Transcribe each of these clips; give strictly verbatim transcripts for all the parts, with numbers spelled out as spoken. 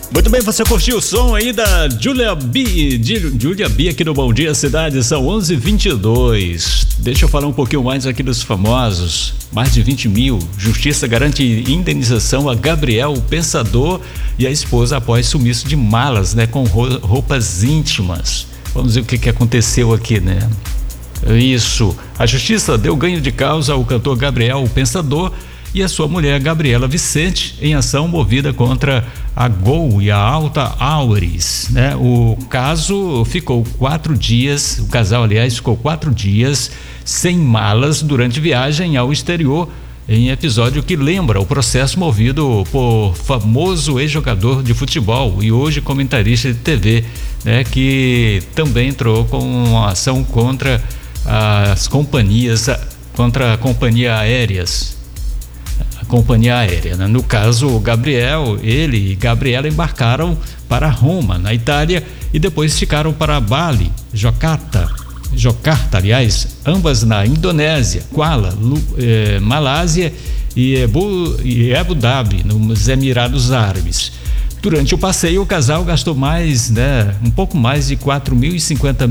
Muito bem, você curtiu o som aí da Julia B, Julia B aqui no Bom Dia Cidade, são onze e vinte e dois. Deixa eu falar um pouquinho mais aqui dos famosos. Mais de vinte mil. Justiça garante indenização a Gabriel, o pensador, e a esposa após sumiço de malas, né, com roupas íntimas. Vamos ver o que, que aconteceu aqui, né? Isso. A justiça deu ganho de causa ao cantor Gabriel, o pensador, e a sua mulher Gabriela Vicente em ação movida contra a Gol e a Alta Aures, né? O caso ficou quatro dias, o casal aliás ficou quatro dias sem malas durante viagem ao exterior, em episódio que lembra o processo movido por famoso ex-jogador de futebol e hoje comentarista de T V, né? Que também entrou com uma ação contra as companhias, contra a companhia aéreas. companhia aérea, né? No caso, o Gabriel, ele e Gabriela embarcaram para Roma, na Itália, e depois ficaram para Bali, Jakarta, Jakarta, aliás, ambas na Indonésia, Kuala, Lu, eh, Malásia e Abu, e Abu Dhabi, nos Emirados Árabes. Durante o passeio, o casal gastou mais, né, um pouco mais de quatro mil e cinquenta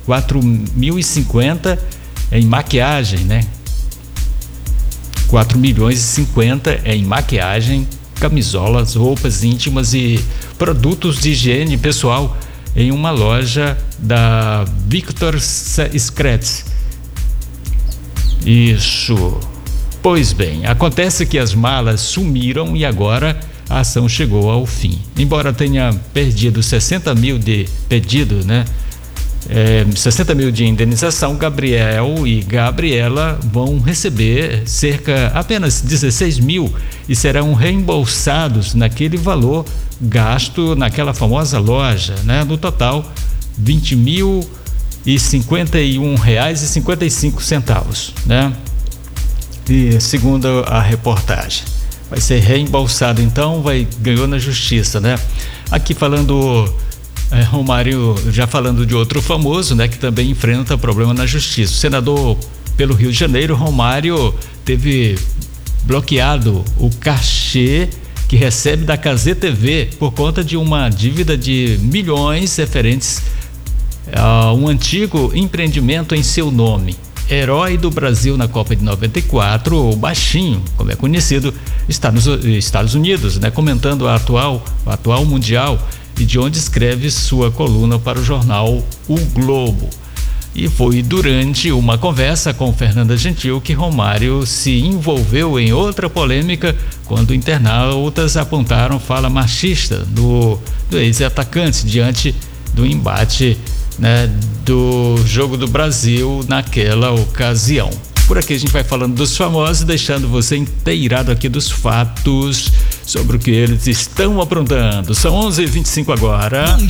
em maquiagem, né? quatro milhões e cinquenta em maquiagem, camisolas, roupas íntimas e produtos de higiene pessoal em uma loja da Victor Secret. Isso. Pois bem, acontece que as malas sumiram e agora a ação chegou ao fim. Embora tenha perdido sessenta mil de pedido, né? É, sessenta mil de indenização, Gabriel e Gabriela vão receber cerca apenas dezesseis mil e serão reembolsados naquele valor gasto naquela famosa loja, né? No total, vinte mil e cinquenta e um reais e cinquenta e cinco centavos, né? E segundo a reportagem, vai ser reembolsado, então vai ganhou na justiça, né? Aqui falando É, Romário, já falando de outro famoso, né, que também enfrenta problema na justiça. O senador pelo Rio de Janeiro, Romário, teve bloqueado o cachê que recebe da Cazé T V por conta de uma dívida de milhões referentes a um antigo empreendimento em seu nome. Herói do Brasil na Copa de noventa e quatro, o Baixinho, como é conhecido, está nos Estados Unidos, né, comentando a atual, o atual mundial, e de onde escreve sua coluna para o jornal O Globo. E foi durante uma conversa com Fernanda Gentil que Romário se envolveu em outra polêmica quando internautas apontaram fala machista do, do ex-atacante diante do embate, né, do Jogo do Brasil naquela ocasião. Por aqui a gente vai falando dos famosos, deixando você inteirado aqui dos fatos sobre o que eles estão aprontando. São onze e vinte e cinco agora.